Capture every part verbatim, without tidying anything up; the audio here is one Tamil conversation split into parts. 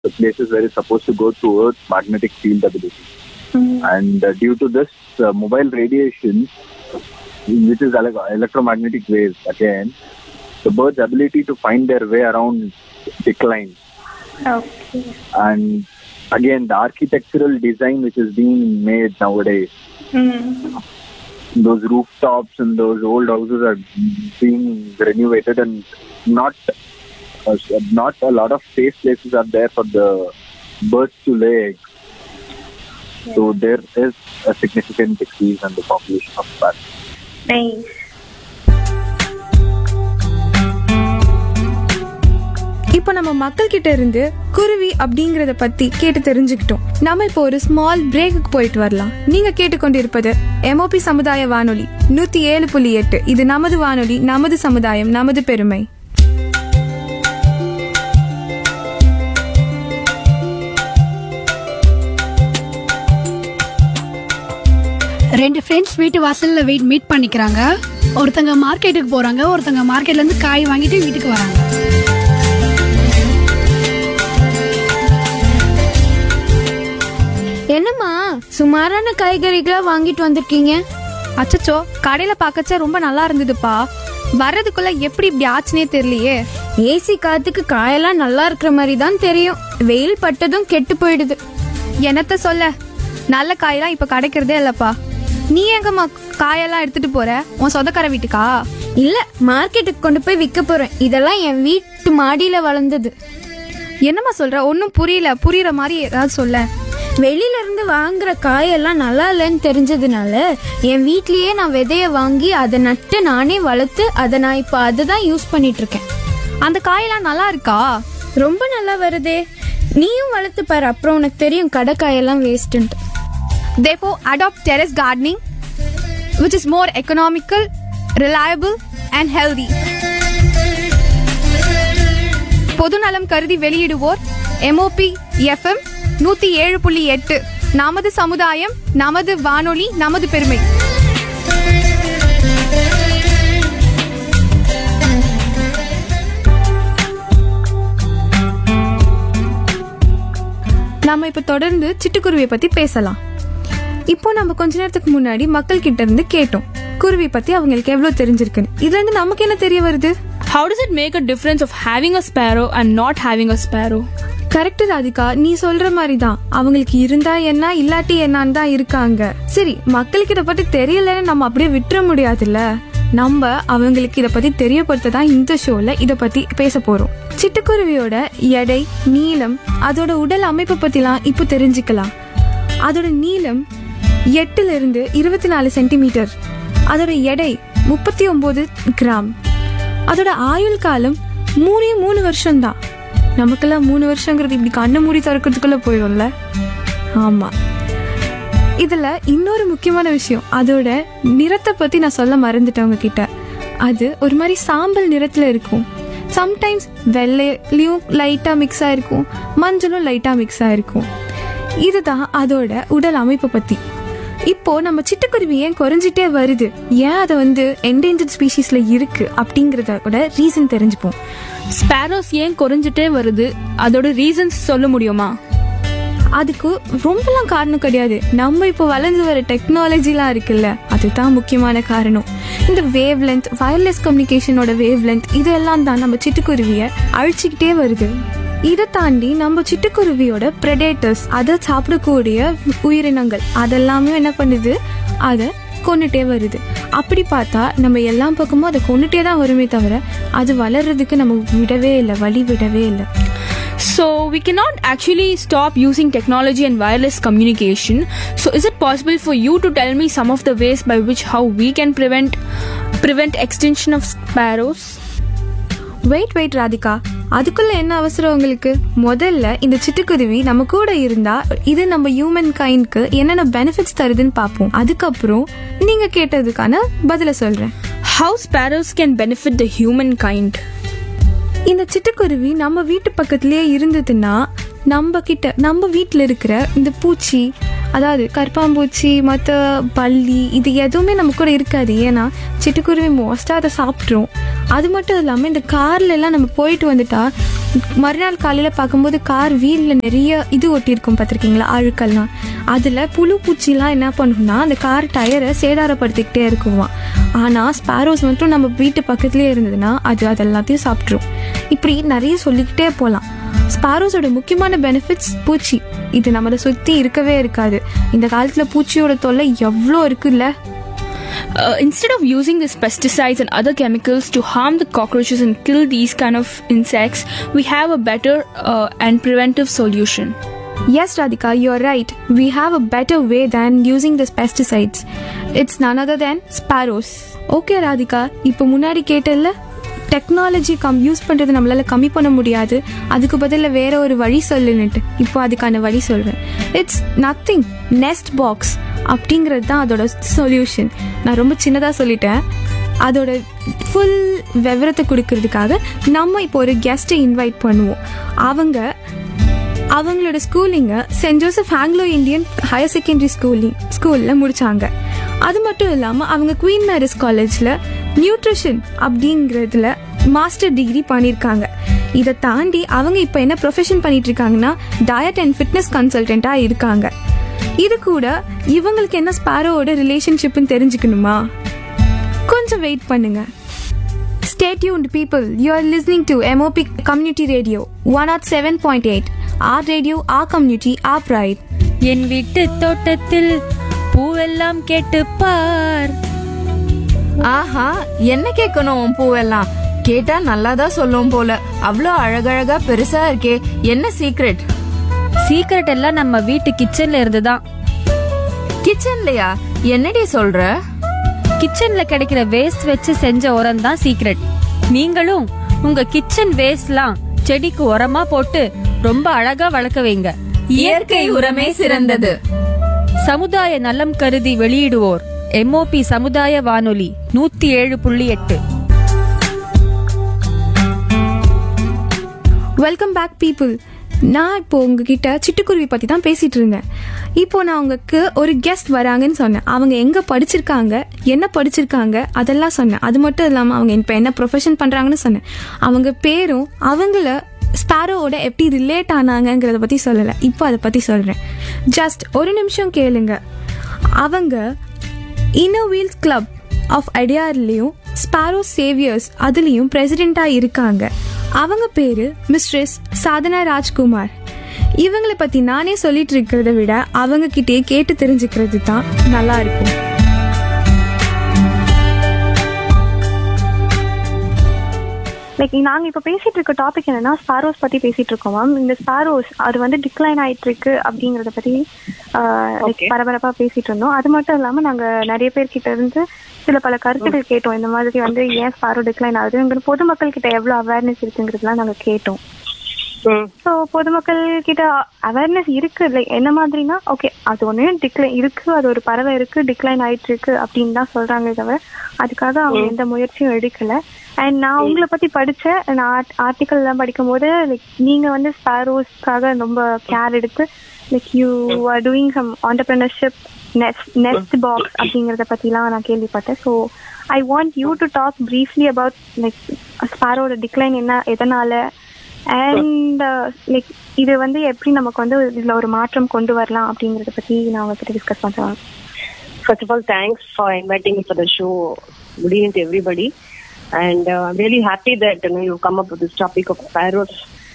the places where it's supposed to go through Earth's magnetic field ability. Mm-hmm. And uh, due to this uh, mobile radiation, which is ele- electromagnetic waves again, the birds' ability to find their way around declines. Okay. And again, the architectural design which is being made nowadays, Mm-hmm. those rooftops and those old houses are being renovated, and not uh, not a lot of safe places are there for the birds to lay eggs. Yeah. So there is a significant decrease in the population of bats. Nice. இப்போ நம்ம மக்கள் கிட்ட இருந்து குருவி அப்படிங்கறத பத்தி கேட்டு தெரிஞ்சுக்கிட்டோம். நம்ம இப்போ ஒரு ஸ்மால் பிரேக்குக்கு போயிட்டு வரலாம். நீங்க கேட்டுக்கொண்டிருப்பது எம்ஓபி சமுதாய வானொலி நூத்தி ஏழு புள்ளி எட்டு. இது நமது வானொலி, நமது சமுதாயம், நமது பெருமை. ரெண்டு ஃப்ரெண்ட்ஸ் வீட்டு வாசல்ல வெயிட் மீட் பண்ணிக்கிறாங்க. ஒருத்தங்க மார்க்கெட்டுக்கு போறாங்க, ஒருத்தங்க மார்க்கெட்ல இருந்து காய் வாங்கிட்டு வீட்டுக்கு வராங்க. என்னம்மா சுமாரான காய்கறிகளா வாங்கிட்டு வந்திருக்கீங்க? அச்சச்சோ, கடையில பாக்கச்ச ரொம்ப நல்லா இருந்ததுப்பா. வர்றதுக்குள்ள எப்படி இப்படி ஆச்சுனே தெரியலையே. ஏசி காத்துக்கு காயெல்லாம் நல்லா இருக்கிற மாதிரி தான் தெரியும். வெயில் பட்டதும் கெட்டு போயிடுது. என்னத்த சொல்ல, நல்ல காயெல்லாம் இப்ப கிடைக்கிறதே இல்லப்பா. நீ எங்கம்மா காயெல்லாம் எடுத்துட்டு போற? உன் சொந்தக்கார வீட்டுக்கா? இல்ல, மார்க்கெட்டுக்கு கொண்டு போய் விற்க போறேன். இதெல்லாம் என் வீட்டு மாடியில வளர்ந்தது. என்னம்மா சொல்ற? ஒன்னும் புரியல. புரியுற மாதிரி ஏதாவது சொல்ல. வெளியில இருந்து வாங்குற காயெல்லாம் நல்லா இல்லைன்னு தெரிஞ்சதுனால என் வீட்லயே நான் விதைய வாங்கி அதை நட்டு நானே வளர்த்து அதை நான் இப்ப அதை தான் யூஸ் பண்ணிட்டு இருக்கேன். அந்த காயெல்லாம் நல்லா இருக்கா? ரொம்ப நல்லா வருதே. நீயும் வளர்த்து பாரு, அப்புறம் உனக்கு தெரியும் கடை காயெல்லாம் வேஸ்ட்ன்ட்டு. Therefore, adopt terrace gardening, which is more economical, reliable and healthy. பொதுநலம் கருதி வெளியிடுவோர் எம்ஓபி எஃப்எம் நூத்தி ஏழு புள்ளி எட்டு. நமது சமுதாயம், நமது வானொலி, நமது பெருமை. நாம இப்ப தொடர்ந்து சிட்டுக்குருவியை பத்தி பேசலாம். இப்போ நம்ம கொஞ்ச நேரத்துக்கு முன்னாடி மக்கள் கிட்ட இருந்து கேட்டோம் குருவி பத்தி அவங்களுக்கு எவ்வளவு தெரிஞ்சிருக்குன்னு. இதுல இருந்து நமக்கு என்ன தெரிய வருது? How does it make a difference of having a sparrow and not having a sparrow? Correct Radhika, நீ சொல்ற மாதிரி தான். அவங்களுக்கு இருந்தா என்ன, இல்லாட்டி என்னன்னு தான் இருக்காங்க. சரி, மக்களுக்கு இதை பத்தி தெரியலன்னு நம்ம அப்படியே விட்டுற முடியாதுல்ல. நம்ம அவங்களுக்கு இதை பத்தி தெரியப்படுத்த தான் இந்த ஷோல இதை பத்தி பேச போறோம். சிட்டுக்குருவியோட எடை, நீளம், அதோட உடல் அமைப்பை பத்திலாம் இப்போ தெரிஞ்சுக்கலாம். அதோட நீளம் எட்டுல இருந்து இருபத்தி நாலு சென்டிமீட்டர். அதோட எடை முப்பத்தி ஒன்பது கிராம். அதோட ஆயுள் காலம் மூணே மூணு வருஷம் தான். நமக்கெல்லாம் மூணு வருஷங்கிறது இப்படி கண்ணை மூடி திறக்கிறதுக்குள்ள போயிடும்ல. ஆமா. இதுல இன்னொரு முக்கியமான விஷயம், அதோட நிறத்தை பத்தி நான் சொல்ல மறந்துட்டேன் உங்ககிட்ட. அது ஒரு மாதிரி சாம்பல் நிறத்துல இருக்கும். சம்டைம்ஸ் வெள்ளையும் லைட்டா மிக்ஸ் ஆயிருக்கும், மஞ்சளும் லைட்டா மிக்ஸ் ஆயிருக்கும். இதுதான் அதோட உடல் அமைப்பை பத்தி. இப்போ நம்ம சிட்டுக்குருவி ஏன் குறைஞ்சிட்டே வருது, ஏன் அதை வந்து என்டேஞ்சர்ட் ஸ்பீஷீஸ்ல இருக்கு அப்படிங்கறத கூட ரீசன் தெரிஞ்சுப்போம். ஸ்பாரோஸ் ஏன் குறைஞ்சிட்டே வருது, அதோட ரீசன்ஸ் சொல்ல முடியுமா? அதுக்கு ரொம்பலாம் காரணம் கிடையாது. நம்ம இப்போ வளர்ந்து வர டெக்னாலஜிலாம் இருக்குல்ல, அதுதான் முக்கியமான காரணம். இந்த wave length, wireless கம்யூனிகேஷனோட wave length, இதெல்லாம் தான் நம்ம சிட்டுக்குருவியை அழிச்சுக்கிட்டே வருது. இதை தாண்டி நம்ம சிட்டுக்குருவியோட பிரெடேட்டர்ஸ், அதை சாப்பிடக்கூடிய உயிரினங்கள், அதெல்லாமே என்ன பண்ணுது, அதை கொண்டுட்டே வருது. அப்படி பார்த்தா நம்ம எல்லா பக்கமும் அதை கொண்டுட்டே தான் வருமே தவிர அது வளர்றதுக்கு நம்ம விடவே இல்லை, வழி விடவே இல்லை. So we cannot actually stop using technology and wireless communication. So is it possible for you to tell me some of the ways by which how we can prevent prevent extinction of sparrows? Wait wait Radhika, அதுக்குள்ள என்ன அவசரம் உங்களுக்கு? முதல்ல இந்த சிட்டுக்குருவி நம்ம கூட இருந்தா இது நம்ம ஹியூமன் கைண்ட்க்கு என்னென்ன பெனிஃபிட்ஸ் தருதுன்னு பார்ப்போம். அதுக்கப்புறம் நீங்க கேட்டதுக்கான பதில சொல்றேன். How sparrows can benefit the humankind? இந்த சிட்டுக்குருவி நம்ம வீட்டு பக்கத்திலேயே இருந்ததுன்னா நம்ம கிட்ட, நம்ம வீட்டில் இருக்கிற இந்த பூச்சி, அதாவது கற்பாம்பூச்சி, மற்ற பல்லி, இது எதுவுமே நம்ம கூட இருக்காது. ஏன்னா சிட்டுக்குருவி மோஸ்ட்டாக அதை சாப்பிட்றோம். அது மட்டும் இல்லாமல் இந்த கார்ல எல்லாம் நம்ம போயிட்டு வந்துட்டா மறுநாள் காலையில் பார்க்கும்போது கார் வீலில் நிறைய இது ஒட்டியிருக்கும் பார்த்துருக்கீங்களா, அழுக்கெல்லாம். அதில் புழு பூச்சிலாம் என்ன பண்ணுன்னா அந்த கார் டயரை சேதாரப்படுத்திக்கிட்டே இருக்குமா. ஆனால் ஸ்பாரோஸ் மட்டும் நம்ம வீட்டு பக்கத்துலேயே இருந்ததுன்னா அது அதெல்லாத்தையும் சாப்பிட்ரும். இப்படி நிறைய சொல்லிக்கிட்டே போகலாம். ஸ்பாரோஸோட முக்கியமான பெனிஃபிட்ஸ் பூச்சி. இது நம்மளை சுற்றி இருக்கவே இருக்காது. இந்த காலத்தில் பூச்சியோட தொல்லை எவ்வளோ இருக்குல்ல. Uh, instead of using these pesticides and other chemicals to harm the cockroaches and kill these kind of insects, we have a better uh, and preventive solution. Yes, Radhika, you're right. We have a better way than using these pesticides. It's none other than sparrows. Okay, Radhika, இப்போ முன்னாடி கேட்டல டெக்னாலஜி கம் யூஸ் பண்ணுறது நம்மளால் கம்மி பண்ண முடியாது, அதுக்கு பதில் வேற ஒரு வழி சொல்லுன்னுட்டு. இப்போ அதுக்கான வழி சொல்கிறேன். இட்ஸ் நத்திங் நெஸ்ட் பாக்ஸ் அப்படிங்கிறது தான் அதோட சொல்யூஷன். நான் ரொம்ப சின்னதாக சொல்லிட்டேன். அதோட ஃபுல் விவரத்தை கொடுக்கறதுக்காக நம்ம இப்போ ஒரு கெஸ்ட்டை இன்வைட் பண்ணுவோம். அவங்க அவங்களோட ஸ்கூலிங்கை send Joseph Anglo Indian higher secondary schooling ஸ்கூலில் முடித்தாங்க. அது மட்டும் இல்லாமல் அவங்க குவீன் மேரிஸ் காலேஜில் நியூட்ரிஷன் அப்படிங்கிறதுல மாஸ்டர் டிகிரி பண்ணியிருக்காங்க. இதை தாண்டி அவங்க இப்போ என்ன ப்ரொஃபஷன் பண்ணிட்டு இருக்காங்கன்னா டயட் அண்ட் ஃபிட்னஸ் கன்சல்டண்ட்டாக இருக்காங்க. இது கூட இவங்களுக்கு என்ன ஸ்பாரோவோட ரிலேஷன்ஷிப்னு தெரிஞ்சுக்கணுமா? கொஞ்சம் வெயிட் பண்ணுங்க. Stay tuned, people. You are listening to M O P Community Radio one oh seven point eight. Our radio, our community, our pride. என் வீட்டு தோட்டத்தில் பூவெல்லாம் கேட்டுப்பார். ஆஹா, என்ன கேட்கணும்? பூவெல்லாம் கேட்டா நல்லாதான் சொல்லும் போல. அவ்வளோ அழகழகா பெருசா இருக்கே, என்ன சீக்ரெட்? சீக்ரெட் எல்லாம் நம்ம வீட்டு கிச்சன்ல இருந்துதான். கிச்சன்லயா? என்னடி சொல்ற? கிச்சன்ல கிடைக்கிற வேஸ்ட் வச்சு செஞ்ச உரம் தான் சீக்ரெட். நீங்களும் உங்க கிச்சன் வேஸ்ட்லாம் செடிக்கு உரமா போட்டு ரொம்ப அழகா வளர்க்க வைங்க. இயற்கை உரமே சிறந்தது. சமுதாய நலம் கருதி வெளியிடுவோர் M O P சமுதாய வானொலி நூத்தி ஏழு புள்ளி எட்டு. Welcome back people. நான் இப்போ உங்ககிட்ட சிட்டுக்குருவி பற்றி தான் பேசிகிட்டு இருந்தேன். இப்போ நான் உங்களுக்கு ஒரு கெஸ்ட் வராங்கன்னு சொன்னேன். அவங்க எங்கே படிச்சிருக்காங்க, என்ன படிச்சிருக்காங்க அதெல்லாம் சொன்னேன். அது மட்டும் இல்லாமல் அவங்க இப்போ என்ன ப்ரொஃபஷன் பண்ணுறாங்கன்னு சொன்னேன். அவங்க பேரும் அவங்கள ஸ்பாரோவோட எப்படி ரிலேட் ஆனாங்கங்கிறத பற்றி சொல்லலை. இப்போ அதை பற்றி சொல்கிறேன். ஜஸ்ட் ஒரு நிமிஷம் கேளுங்க. அவங்க inner wheels club of அடியார்லேயும் sparrow Xavier's அதுலேயும் பிரசிடெண்ட்டாக இருக்காங்க. அவங்க பேரு மிஸ்ட்ரஸ் சாதனா ராஜ்குமார். இவங்களை பற்றி நானே சொல்லிட்டு இருக்கிறத விட அவங்க கிட்டே கேட்டு தெரிஞ்சுக்கிறது தான் நல்லா இருக்கும். லைக் நாங்கள் இப்போ பேசிட்டு இருக்க டாபிக் என்னன்னா ஸ்பாரோஸ் பற்றி பேசிட்டு இருக்கோம் மேம். இந்த ஸ்பாரோஸ் அது வந்து டிக்ளைன் ஆயிட்டு இருக்கு அப்படிங்கிறத பற்றி லைக் பரபரப்பாக பேசிட்டு இருந்தோம். அது மட்டும் இல்லாமல் நாங்கள் நிறைய பேர்கிட்ட இருந்து சில பல கருத்துக்கள் கேட்டோம். இந்த மாதிரி வந்து ஏன் ஸ்பாரோ டிக்ளைன் ஆகுதுங்கிற பொதுமக்கள் கிட்ட எவ்வளோ அவேர்னஸ் இருக்குங்கிறதுலாம் நாங்கள் கேட்டோம். ஸோ பொதுமக்கள் கிட்ட அவேர்னஸ் இருக்கு. லைக் என்ன மாதிரினா, ஓகே அது ஒன்று டிக்ளைன் இருக்கு, அது ஒரு பறவை இருக்கு, டிக்ளைன் ஆயிட்டு இருக்கு அப்படின்னு தான் சொல்றாங்க தவிர அதுக்காக அவங்க எந்த முயற்சியும் எடுக்கல. அண்ட் நான் உங்களை பத்தி படிச்சேன். நான் ஆர்டிக்கல் எல்லாம் படிக்கும் போது லைக் நீங்க வந்து ஸ்பாரோஸ்க்காக ரொம்ப கேர் எடுத்து like you are doing some entrepreneurship next box அப்படிங்கறத பத்திலாம் நான் கேள்விப்பட்டேன். So I want you to talk briefly about like ஸ்பாரோட decline என்ன, எதனால, அண்ட் லைக் இது வந்து எப்படி நமக்கு வந்து இதுல ஒரு மாற்றம் கொண்டு வரலாம் அப்படிங்கறத பத்தி நான் உங்ககிட்ட டிஸ்கஸ் பண்றேன். First of all, thanks for inviting me for the show. Good evening to everybody. And uh, I'm really happy that you know you've come up with this topic of sparrows.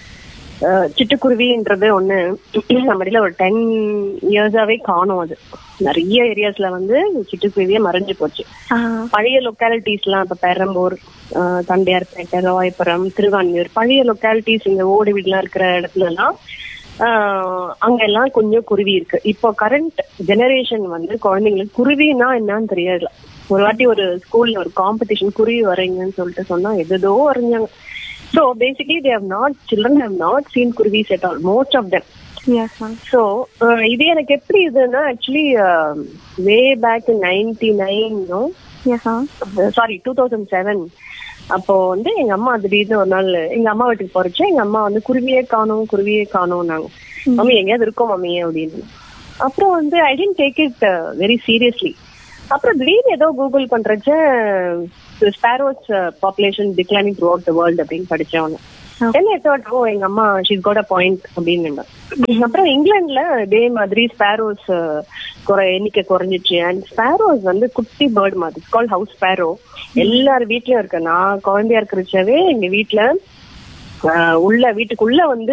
சிட்டுக்குருவின்றது ஒன்று நம்ம இடையில ஒரு டென் இயர்ஸாவே காணும். அது நிறைய ஏரியாஸ்ல வந்து சிட்டுக்குருவியே மறைஞ்சு போச்சு. பழைய லொக்காலிட்டிஸ்லாம் இப்ப பெரம்பூர், தண்டையார்பேட்டை, ராயபுரம், திருவான்மியூர், பழைய லொக்காலிட்டிஸ் இந்த ஓடு வீடுலாம் இருக்கிற இடத்துல எல்லாம் அங்க எல்லாம் கொஞ்சம் குருவி இருக்கு. இப்போ கரண்ட் ஜெனரேஷன் வந்து குழந்தைங்களுக்கு குருவினா என்னன்னு தெரியாது. ஒரு வாட்டி ஒரு ஸ்கூல்ல ஒரு காம்படிஷன் குருவி வரைங்கன்னு சொல்லிட்டு சொன்னா எதோ வரைஞ்சாங்க. So basically they have not, children have not seen kurvis at all, most of them. Yes ma'am. So இது எனக்கு எப்படி இதுன்னா actually uh, way back in ninety-nine no yes ma'am uh, sorry two thousand seven அப்போ வந்து எங்க அம்மா திடீர்னு ஒரு நாள் எங்க அம்மா வீட்டுக்கு போறச்சு எங்க அம்மா வந்து குருவியே காணோம் குருவியே காணோம் நாங்க மம்மி எங்கேயாவது இருக்கோம் மம்மி அப்படின்னு. அப்புறம் வந்து ஐ tent take it very seriously. அப்புறம் திடீர்னு ஏதோ Google பண்றச்ச sparrows population declining through out the world அப்படின்னு படிச்சவங்க. தென் ஐ தாட் ஓ எங்க அம்மா ஷீஸ் காட் அ பாயிண்ட் அப்படின்னு. அப்புறம் இங்கிலாந்துல இதே மாதிரி ஸ்பேரோஸ் குறை எண்ணிக்கை குறைஞ்சிச்சு. அண்ட் ஸ்பேரோஸ் வந்து குட்டி பேர்ட் மாதிரி, இட்ஸ் கால்ட் ஹவுஸ் ஸ்பேரோ. எல்லார் வீட்லயும் இருக்கு. நான் குழந்தையா இருக்கிறச்சவே எங்க வீட்டுல உள்ள வீட்டுக்குள்ள வந்து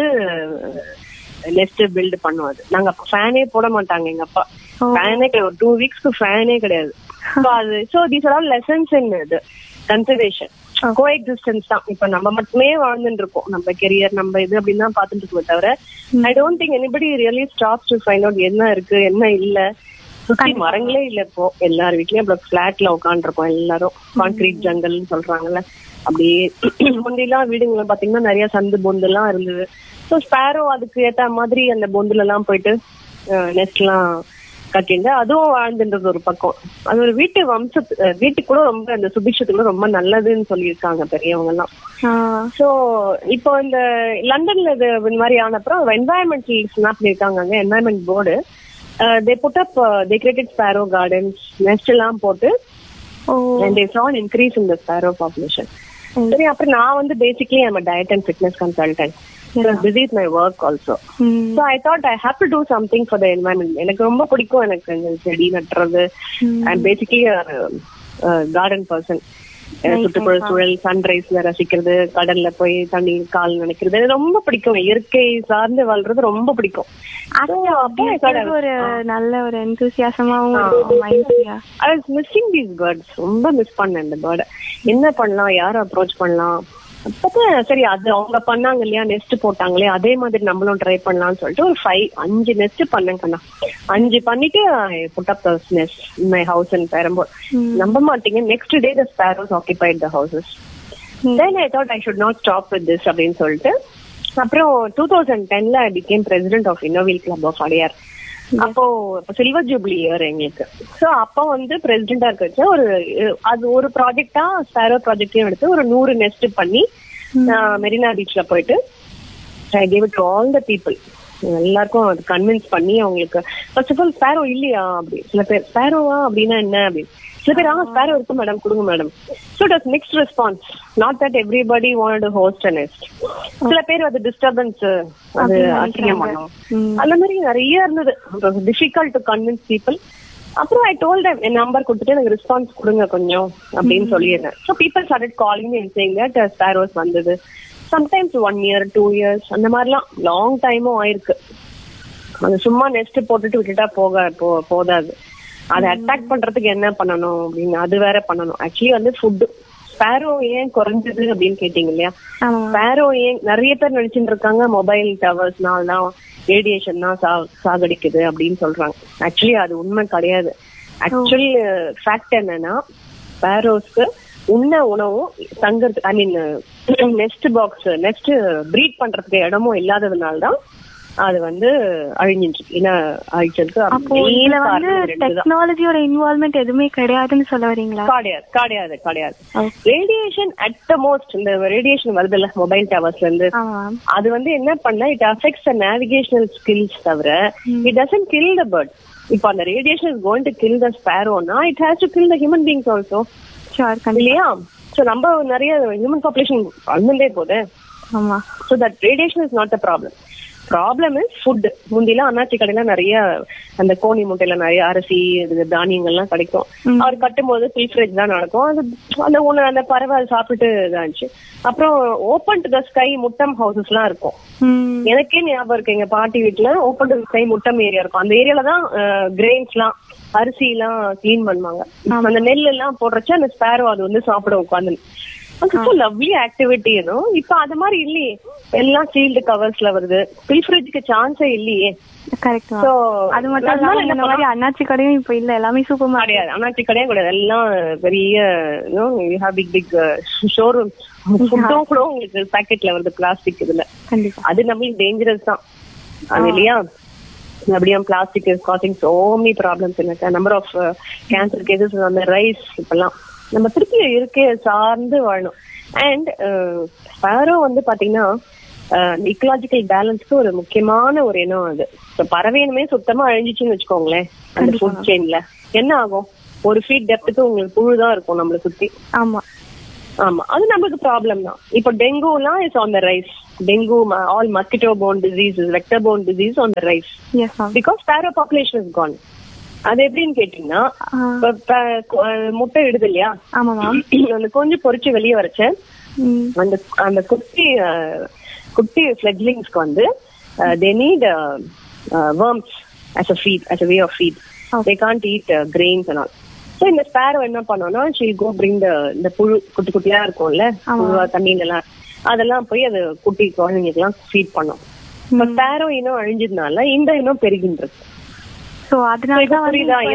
நெஸ்ட் பில்ட் பண்ணுவாது. நாங்க அப்ப ஃபேனே போட மாட்டாங்க எங்க அப்பா. ஃபேனே கிடையாது, ஒரு டூ வீக்ஸ்க்கு ஃபேனே கிடையாது. அது so these are all lessons இன் இது கன்சர்வேஷன், கோ எக்ஸிஸ்டன்ஸ் தான். இப்ப நம்ம மட்டுமே வாழ்ந்துட்டு இருக்கோம், நம்ம கெரியர் நம்ம இது அப்படின்னு தான் பாத்துட்டு இருக்கோம் தவிர I don't think anybody really stops to find out என்ன இருக்கு என்ன இல்ல. சுத்தி மரங்களே இல்ல இப்போ, எல்லார் வீட்லயும் அப்புறம் பிளாட்ல உட்காந்துருக்கோம் எல்லாரும். கான்கிரீட் ஜங்கல்னு சொல்றாங்கல்ல, அப்படியே முன்னெல்லாம் வீடுங்களை பாத்தீங்கன்னா நிறைய சந்து பொந்து எல்லாம் இருந்தது. ஸோ ஸ்பேரோ அதுக்கு ஏத்த மாதிரி அந்த பொந்துல எல்லாம் போயிட்டு நெஸ்ட் எல்லாம் கட்டிண்டு அதுவும் வாழ்ந்துன்றது ஒரு பக்கம். அது ஒரு வீட்டு வம்சத்து வீட்டுக்கு கூட ரொம்ப அந்த சுபிஷத்துக்கு ரொம்ப நல்லதுன்னு சொல்லியிருக்காங்க பெரியவங்க எல்லாம். சோ இப்போ இந்த லண்டன்ல இது இந்த மாதிரி ஆனப்புறம் என்வாயன்மெண்டல் என்ன பண்ணிருக்காங்க, அங்க environment board they put up they created Sparrow gardens, next எல்லாம் போட்டு and they saw an increase in the sparrow population. சரி, அப்புறம் நான் வந்து basically I am a diet and fitness consultant. I was busy with my work also. Mm. So I thought I have to do something for the environment. எனக்கு ரொம்ப பிடிக்கும் எனக்கு செடி நட்டுறது. I'm basically a, a garden person. சுற்றுப்புற சூழல், சன்ரைஸ்ல ரசிக்கிறது, கடல்ல போய் தண்ணி கால் நினைக்கிறது ரொம்ப பிடிக்கும். இயற்கை சார்ந்து வாழ்றது ரொம்ப பிடிக்கும். ஒரு நல்ல ஒரு எந்தூசியாசமாவும் I was missing these birds. ரொம்ப மிஸ் பண்ணேன் இந்த பேர்டை. என்ன பண்ணலாம், யார அப்ரோச் பண்ணலாம். அப்பதான் சரி அது அவங்க பண்ணாங்க இல்லையா, நெஸ்ட் போட்டாங்களே அதே மாதிரி நம்மளும் ட்ரை பண்ணலாம்னு சொல்லிட்டு ஒரு ஃபைவ் அஞ்சு நெஸ்ட் பண்ணேன் கண்ணா. அஞ்சு பண்ணிட்டு put up the next in my house in Perambur. நம்ப மாட்டீங்க, next day the sparrows occupied the houses. Then I thought I should not stop with this அப்படின்னு சொல்லிட்டு அப்புறம் two thousand டென்ல I became president of இன்னோவேல் club of Adyar. அப்போ சில்வர் ஜூப்ளி இயர் எங்களுக்கு. சோ அப்போ வந்து பிரசிடென்டா இருக்க ஒரு அது ஒரு ப்ராஜெக்டா ஸ்பேரோ ப்ராஜெக்டையும் எடுத்து ஒரு நூறு நெஸ்ட் பண்ணி மெரினா பீச்ல போயிட்டு I gave it to all the people. எல்லாருக்கும் அது கன்வின்ஸ் பண்ணி அவங்களுக்கு ஃபர்ஸ்ட் ஆஃப் ஆல் ஸ்பேரோ இல்லையா அப்படி சில பேர் ஸ்பேரோவா அப்படின்னா என்ன அப்படின்னு சில பேர் ஆ ஸ்பேரோ இருக்கு மேடம் கொடுங்க madam. So it was mixed response. Not that everybody wanted to host a next. சில பேர் அது டிஸ்டர்பன்ஸ், அது அசிங்கம் பண்ணும், அந்த மாதிரி நிறைய இருந்தது. It was difficult to convince people. அப்புறம் I told them N number கொடுத்துட்டு எனக்கு ரெஸ்பான்ஸ் கொடுங்க கொஞ்சம் அப்படின்னு சொல்லியிருந்தேன். So people started calling me and saying that sparrows வந்தது. Sometimes one year two years அந்த மாதிரிலாம் லாங் டைமும் ஆயிருக்கு. அது சும்மா நெஸ்ட் போட்டுட்டு விட்டுட்டா போக போதாது. அதை அட்டாக் பண்றதுக்கு என்ன பண்ணணும் அப்படின்னு அது வேற பண்ணணும். ஆக்சுவலி வந்து ஃபுட் ஸ்பேரோ ஏன் குறைஞ்சது அப்படின்னு கேட்டீங்க இல்லையா. ஸ்பேரோ ஏன் நிறைய பேர் நினைச்சுட்டு இருக்காங்க மொபைல் டவர்ஸ்னால தான் ரேடியேஷன் தான் சாகடிக்குது அப்படின்னு சொல்றாங்க. ஆக்சுவலி அது உண்மை கிடையாது. ஆக்சுவலி ஃபேக்ட் என்னன்னா ஸ்பேரோஸ்க்கு உண்ண உணவும் தங்கறதுக்கு ஐ மீன் நெஸ்ட் பாக்ஸ் நெஸ்ட் பிரீட் பண்றதுக்கு இடமும் இல்லாததுனால்தான் அது வந்து அழிஞ்சிட்டு டெக்னாலஜியோட இன்வால்வ்மெண்ட் எதுவுமே கிடையாதுன்னு சொல்ல வரீங்களா? கிடையாது கிடையாது கிடையாது. ரேடியேஷன் அட் த மோஸ்ட் இந்த ரேடியேஷன் வருது இல்ல மொபைல் டவர்ஸ்ல இருந்து, அது வந்து என்ன பண்ண it affects the navigational skills தவிர it doesn't kill the bird. இப்போ அந்த radiation is going to kill the ஸ்பேரோனா it has to kill the human beings also இல்லையா. சோ நம்ம நிறைய ஹியூமன் பாப்புலேஷன் வளர்ந்துட்டே போகுது. So that radiation is not the problem. Problem is food. முந்திலாம் அண்ணாச்சி கடையில நிறைய அந்த கோணி முட்டையில நிறைய அரிசி தானியங்கள்லாம் கிடைக்கும். அவர் கட்டும் போது ஃபில்ட்ரேஜ் தான் நடக்கும். அது அந்த ஒண்ணு அந்த பறவை சாப்பிட்டு இதாச்சு. அப்புறம் open to the sky Muttam houses எல்லாம் இருக்கும். எனக்கே ஞாபகம் இருக்கு, எங்க பாட்டி வீட்டுல open to the sky Muttam area இருக்கும். அந்த ஏரியால தான் கிரெயின்ஸ் எல்லாம் அரிசி எல்லாம் கிளீன் பண்ணுவாங்க. அந்த நெல் எல்லாம் போடுறச்சு அந்த ஸ்பேரோ அது வந்து சாப்பிட உட்காந்து லவ்லி ஆக்டிவிட்டி. இப்ப அது மாதிரி இல்லையே, எல்லாம் சீல்டு கவர்ஸ்ல வருது. ஃபில்ட்ரேஜ்க்கு சான்ஸே இல்லையே. அது மட்டும் இந்த மாதிரி அண்ணாச்சி கடையும் இப்ப இல்ல, எல்லாமே சூப்பர் கிடையாது. அண்ணாச்சி கடையும் கிடையாது, எல்லாம் பெரிய பிக் பிக் ஷோரூம். ஃபுட்டும் கூட உங்களுக்கு பேக்கெட்ல வருது பிளாஸ்டிக். இதுல அது நம்மளுக்கு டேஞ்சரஸ் தான் அது இல்லையா. அப்படியே plastic is causing so many problems. எனக்கு நம்பர் ஆஃப் கேன்சர் கேசஸ் அந்த ரைஸ் இப்பெல்லாம் நம்ம திருப்பி இருக்கே சார்ந்து வாழணும். அண்ட் ஸ்பேரோ வந்து பாத்தீங்கன்னா இக்கலாஜிக்கல் பேலன்ஸ்க்கு ஒரு முக்கியமான ஒரு இனம் அது. பறவையினுமே சுத்தமா அழிஞ்சிச்சுன்னு வச்சுக்கோங்களேன் அந்த ஃபுட் செயின்ல என்ன ஆகும்? ஒரு ஃபீட் டெப்த்துக்கு உங்களுக்கு புழுதான் இருக்கும் நம்மள சுத்தி. ஆமா. ஆமா, அது நமக்கு ப்ராப்ளம் தான். இப்போ டெங்குலாம் is on the rise. Dengue, all mosquito phone diseases, vector phone disease on the rise because sparrow population is Khan. அது எப்படின்னு கேட்டீங்கன்னா, முட்டை இடுது இல்லையா, அந்த கொஞ்சம் பொறிச்சு வெளியே வரைச்ச அந்த அந்த குட்டி குட்டி ஃபிளெட்லிங்ஸ்க்கு வந்து they need worms as a feed, as a way of feed. Okay. They can't eat uh, grains and all. So இந்த ஸ்பாரோ என்ன பண்ணோம்னா, she'll go bring the இந்த புழு குட்டி குட்டியா இருக்கும்ல தண்ணியில எல்லாம், அதெல்லாம் போய் அது குட்டி குழந்தைங்களுக்கு எல்லாம் ஃபீட் பண்ணோம். இப்ப ஸ்பாரோ இனம் அழிஞ்சதுனால இந்த இனம் பெருகின்றது. சோ அதனாலதான்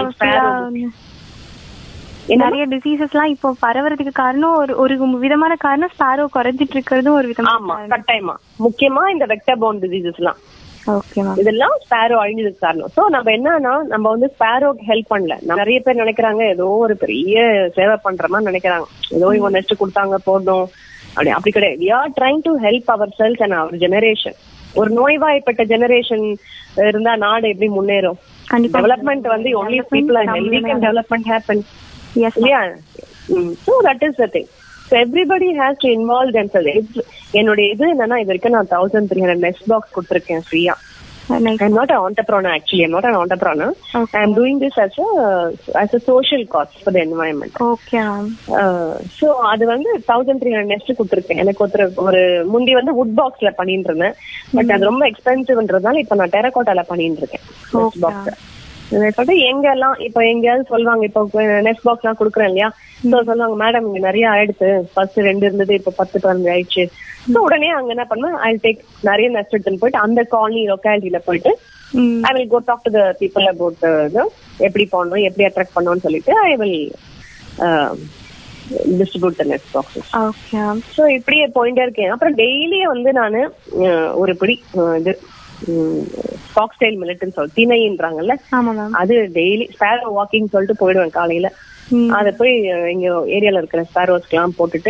நிறைய டிசீசஸ் எல்லாம் இப்போ பரவறதுக்கு காரணம் ஒரு ஒரு விதமான காரணம் ஸ்பாரோ குறைஞ்சிட்டு இருக்கிறதும் ஒரு விதமா. ஆமா, கட்டாயமா. முக்கியமா இந்த வெக்டர் போன் டிசீசஸ் எல்லாம் இதெல்லாம் ஸ்பாரோ அழிஞ்சதுக்கு காரணம். சோ நம்ம என்னன்னா, நம்ம வந்து ஸ்பாரோக்கு ஹெல்ப் பண்ணல. நிறைய பேர் நினைக்கிறாங்க ஏதோ ஒரு பெரிய சேவை பண்ற மாதிரி நினைக்கிறாங்க, ஏதோ இவங்க நெக்ஸ்ட் கொடுத்தாங்க போடணும் அப்படி. அப்படி கிடையாது. we are trying to help ourselves and our generation. ஒரு நோய்வாய்ப்பட்ட ஜெனரேஷன் இருந்தா நாடு எப்படி முன்னேறும்? டெவலப்மெண்ட் வந்து only people are healthy can development happen. Yes, yeah. Mm. So that is the thing. So everybody has to involve themselves. என்னோட இது என்னன்னா, இது வரைக்கும் நான் thousand three hundred next box கொடுத்துருக்கேன் ஃப்ரீயா. I'm not an entrepreneur actually. I'm not an entrepreneur. Okay. I'm doing this as a as a social cause for the environment. Okay. Uh, so அது வந்து தௌசண்ட் த்ரீ ஹண்ட்ரட் நெஸ்ட் கொடுத்துருக்கேன். எனக்கு ஒருத்தர் ஒரு முந்தி வந்து வுட் பாக்ஸ்ல பண்ணிட்டு இருந்தேன், பட் அது ரொம்ப எக்ஸ்பென்சிவ்ன்றதுனால இப்ப நான் டெரகோட்டால பண்ணிட்டு இருக்கேன் நெஸ்ட் பாக்ஸ். சொல்லிட்டு எங்க எல்லாம் இப்ப எங்கேயாவது சொல்லுவாங்க, இப்ப நெஸ்ட் பாக்ஸ் எல்லாம் குடுக்குறேன் இல்லையா, சொல்லுவாங்க மேடம் இங்க நிறைய ஆயிடுச்சு, ஃபர்ஸ்ட் ரெண்டு இருந்தது இப்ப பத்து பதினஞ்சு ஆயிடுச்சு. சோ உடனே அங்க என்ன பண்ணுவேன், ஐ டேக் நிறைய நெஸ்ட் எடுத்துன்னு போயிட்டு அந்த காலனி லொக்காலிட்டியில போயிட்டு I will go talk to the people about எப்படி பண்ணணும், எப்படி அட்ராக்ட் பண்ணணும்னு சொல்லிட்டு I will distribute the next boxes. Okay. So இப்படியே போயிட்டே இருக்கேன். அப்புறம் டெய்லியே வந்து நானு ஒரு பிடி இது ஃபாக்ஸ்டைல் மில்லட்னு சொல்லி திணைன்றாங்கல்ல, அது டெய்லி ஸ்பாரோ வாக்கிங் சொல்லிட்டு போயிடுவேன் காலையில. அத போய் எங்க ஏரியால இருக்கிற ஸ்பாரோஸ்க்கு எல்லாம் போட்டுட்டு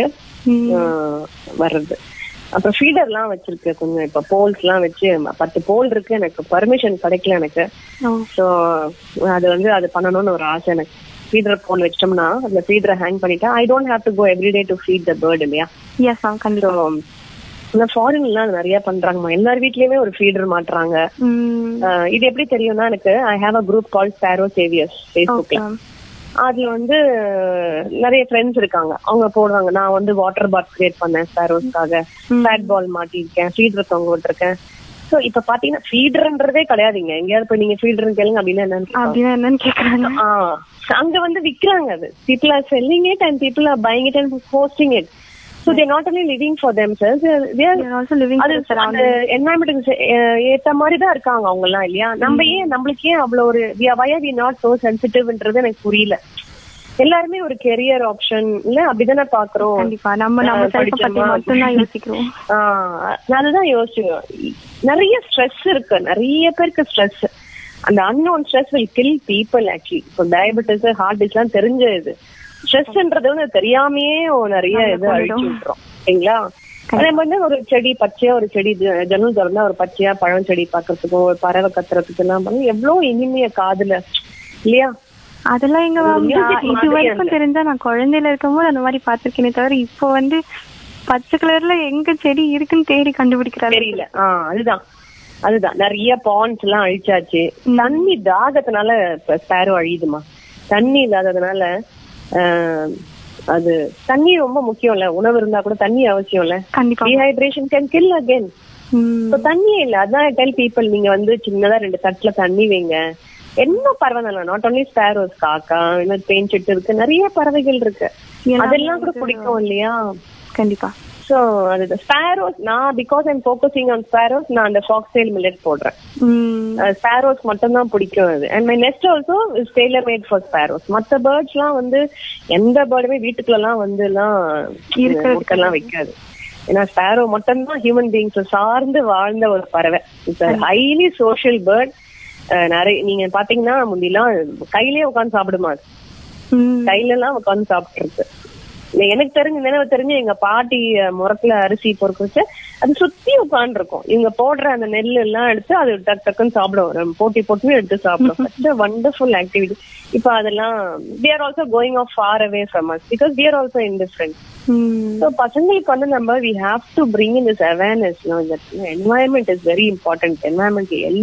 வர்றது. அப்புறம் ஃபீடர் எல்லாம் வச்சிருக்கு கொஞ்சம், இப்ப போல்ஸ் எல்லாம் வச்சு பத்து போல் இருக்கு. எனக்கு பர்மிஷன் கிடைக்கல எனக்கு. சோ அது வந்து அது பண்ணணும்னு ஒரு ஆசை எனக்கு. ஃபீடர் போல் வச்சிட்டோம்னா அதுல ஃபீடரை ஹேங் பண்ணிட்டா I don't have to go every day to feet the bird இல்லையா. எஸ் கண்டிப்பா. ஃபாரின்ல எல்லாம் நிறைய பண்றாங்கம்மா, எல்லார் வீட்லயுமே ஒரு ஃபீடர் மாட்டுறாங்க. இது எப்படி தெரியும்னா, எனக்கு I have a group call sparrow Xavier's ஃபேஸ்புக்ல. அதுல வந்து நிறைய ஃப்ரெண்ட்ஸ் இருக்காங்க, அவங்க போடுவாங்க. நான் வந்து வாட்டர் பாத் கிரியேட் பண்ணேன் ஸ்பாரோஸ்க்காக, ஃபேட் பால் மாட்டிருக்கேன், ஃபீடர் தொங்க விட்டுருக்கேன். சோ இப்ப பாத்தீங்கன்னா ஃபீடர்ன்றதே கிடையாதுங்க. எங்கேயாவது போய் நீங்க ஃபீடர்னு கேளுங்க அப்படின்னா என்னன்னு கேக்குறாங்க. அங்க வந்து விக்கிறாங்க. அது people are selling it and people are buying it and posting it. So they're not only living for themselves, they are, they are also living for the surrounding environment. ஏத்த மாதிரி தான் இருக்காங்க அவங்க எல்லாம் இல்லையா. நம்ம ஏன் நம்மளுக்கு ஏன் அவ்வளவு ஒரு why are we not so sensitive-ன்றது எனக்கு புரியல. எல்லாருமே ஒரு கெரியர் ஆப்ஷன் இல்ல அப்படிதானே பாக்குறோம். கண்டிப்பா நம்ம நம்ம செல்ஃப் பத்தி மட்டும் தான் யோசிக்கிறோம். அதுதான் யோசிக்கிறோம். நிறைய ஸ்ட்ரெஸ் இருக்கு, நிறைய பேருக்கு ஸ்ட்ரெஸ். அந்த unknown stress will kill people actually. இப்போ டயபெட்டிஸ், ஹார்ட் டிசீஸ் எல்லாம் தெரிஞ்ச இது. ஸ்ட்ரெஸ்ன்றது வந்து தெரியாமையே நிறைய இது அழிச்சு விட்டுறோம் இல்லைங்களா. அதே மாதிரி ஒரு செடி பச்சையா, ஒரு செடி ஜன்னல் திறந்தா ஒரு பச்சையா பழம் செடி பாக்குறதுக்கும் ஒரு பறவை கத்துறதுக்கு எல்லாம் பண்ணி எவ்வளவு இனிமைய காதுல இல்லையா. அதெல்லாம் எங்க இது வரைக்கும் தெரிஞ்சா நான் குழந்தையில இருக்கும் போது அந்த மாதிரி பாத்திருக்கேனே தவிர இப்போ வந்து பச்சை கலர்ல எங்க செடி இருக்குன்னு தேடி கண்டுபிடிக்கிறாங்க தெரியல. ஆஹ் அதுதான் அதுதான் நிறைய பாண்ட்ஸ் எல்லாம் அழிச்சாச்சு. தண்ணி தாகத்தினால ஸ்பாரோ அழியுதுமா. தண்ணி இல்லாததுனால அது தண்ணி ரொம்ப முக்கியம் இல்ல. உணவு இருந்தா கூட தண்ணி அவசியம் இல்ல. Dehydration can kill again. தண்ணி இல்ல. அதான் டெல் பீப்பிள், நீங்க வந்து சின்னதா ரெண்டு தட்டுல தண்ணி வைங்க, என்ன பறவை நாட் ஓன்லி ஸ்பாரோஸ், காக்கா, பெயின் செட்டு இருக்கு, நிறைய பறவைகள் இருக்கு, அதெல்லாம் கூட பிடிக்கும் இல்லையா. கண்டிப்பா. சோ அது ஸ்பாரோஸ் நான் because I'm focusing on sparrows, நான் அந்த ஃபாக்ஸ்டைல் மில்லட் போடுறேன். ஸ்பாரோஸ் மட்டும் தான் பிடிக்கும் அது. And my next also is tailor made for sparrows. மற்ற பேர்ட்ஸ் எல்லாம் வந்து எந்த பேர்டுமே வீட்டுக்குள்ள எல்லாம் வந்து எல்லாம் முட்டைலாம் வைக்காது. ஏன்னா ஸ்பாரோ மட்டும் தான் ஹியூமன் பீயிங்ஸ் சார்ந்து வாழ்ந்த ஒரு பறவை. It's highly social bird. நிறைய நீங்க பாத்தீங்கன்னா முந்திலாம் கையிலேயே உட்காந்து சாப்பிடுமா, கையில எல்லாம் உட்காந்து சாப்பிட்டு இருக்கு. எனக்கு தெரிஞ்ச நினைவு தெரிஞ்சு எங்க பாட்டி முறத்துல அரிசி பொறுக்க வச்சு அது சுத்தி உட்காந்து இருக்கும். இவங்க போடுற அந்த நெல் எல்லாம் எடுத்து அது டக்கு டக்குன்னு சாப்பிடுவோம், போட்டி போட்டு எடுத்து சாப்பிடுவோம். Wonderful activity. இப்ப அதெல்லாம் we are also going off far away from us because we are also indifferent. So பசங்களுக்கு வந்து நம்ம we have to bring in this awareness. Environment is very important. Environment